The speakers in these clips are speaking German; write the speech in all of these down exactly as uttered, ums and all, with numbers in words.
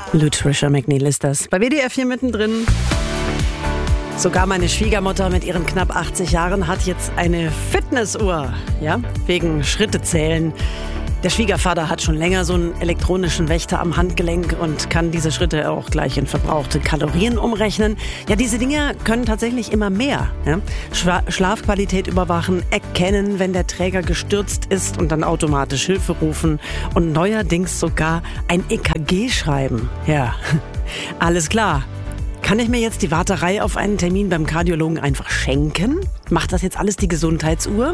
Lutricia McNeil ist das. Bei W D R vier mittendrin. Sogar meine Schwiegermutter mit ihren knapp achtzig Jahren hat jetzt eine Fitnessuhr. Ja, wegen Schrittezählen. Der Schwiegervater hat schon länger so einen elektronischen Wächter am Handgelenk und kann diese Schritte auch gleich in verbrauchte Kalorien umrechnen. Ja, diese Dinge können tatsächlich immer mehr. Ja? Schla- Schlafqualität überwachen, erkennen, wenn der Träger gestürzt ist und dann automatisch Hilfe rufen und neuerdings sogar ein E K G schreiben. Ja, alles klar. Kann ich mir jetzt die Warterei auf einen Termin beim Kardiologen einfach schenken? Macht das jetzt alles die Gesundheitsuhr?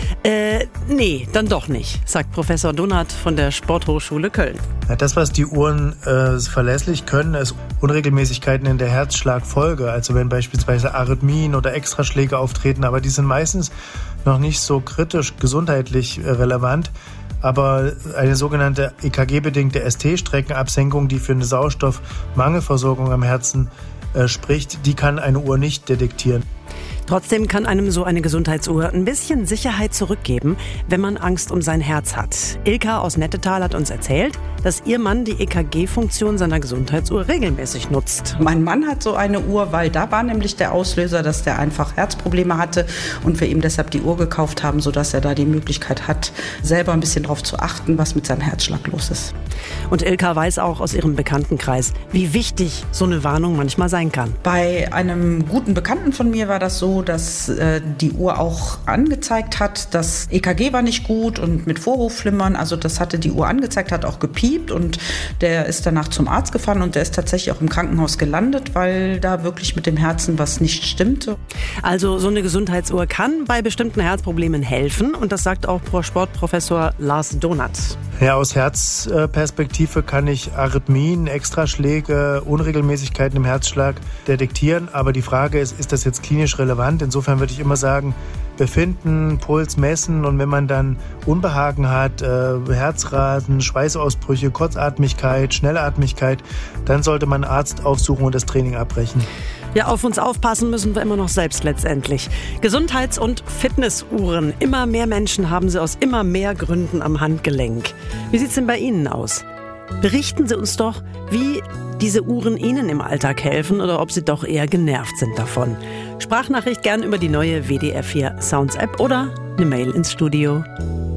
Äh, nee, dann doch nicht, sagt Professor Donath von der Sporthochschule Köln. Ja, das, was die Uhren äh, verlässlich können, ist Unregelmäßigkeiten in der Herzschlagfolge. Also wenn beispielsweise Arrhythmien oder Extraschläge auftreten, aber die sind meistens noch nicht so kritisch gesundheitlich äh, relevant. Aber eine sogenannte E K G-bedingte S T-Streckenabsenkung, die für eine Sauerstoffmangelversorgung am Herzen äh, spricht, die kann eine Uhr nicht detektieren. Trotzdem kann einem so eine Gesundheitsuhr ein bisschen Sicherheit zurückgeben, wenn man Angst um sein Herz hat. Ilka aus Nettetal hat uns erzählt, dass ihr Mann die E K G-Funktion seiner Gesundheitsuhr regelmäßig nutzt. Mein Mann hat so eine Uhr, weil da war nämlich der Auslöser, dass der einfach Herzprobleme hatte und wir ihm deshalb die Uhr gekauft haben, sodass er da die Möglichkeit hat, selber ein bisschen darauf zu achten, was mit seinem Herzschlag los ist. Und Ilka weiß auch aus ihrem Bekanntenkreis, wie wichtig so eine Warnung manchmal sein kann. Bei einem guten Bekannten von mir war das so, dass äh, die Uhr auch angezeigt hat, das E K G war nicht gut und mit Vorhofflimmern, also das hatte die Uhr angezeigt, hat auch gepiept und der ist danach zum Arzt gefahren und der ist tatsächlich auch im Krankenhaus gelandet, weil da wirklich mit dem Herzen was nicht stimmte. Also so eine Gesundheitsuhr kann bei bestimmten Herzproblemen helfen und das sagt auch Sportprofessor Lars Donath. Ja, aus Herzperspektive kann ich Arrhythmien, Extraschläge, Unregelmäßigkeiten im Herzschlag detektieren. Aber die Frage ist, ist das jetzt klinisch relevant? Insofern würde ich immer sagen, befinden, Puls messen und wenn man dann Unbehagen hat, äh, Herzrasen, Schweißausbrüche, Kurzatmigkeit, Schnellatmigkeit, dann sollte man einen Arzt aufsuchen und das Training abbrechen. Ja, auf uns aufpassen müssen wir immer noch selbst letztendlich. Gesundheits- und Fitnessuhren. Immer mehr Menschen haben sie aus immer mehr Gründen am Handgelenk. Wie sieht's denn bei Ihnen aus? Berichten Sie uns doch, wie diese Uhren Ihnen im Alltag helfen oder ob Sie doch eher genervt sind davon. Sprachnachricht gern über die neue W D R vier Sounds App oder eine Mail ins Studio.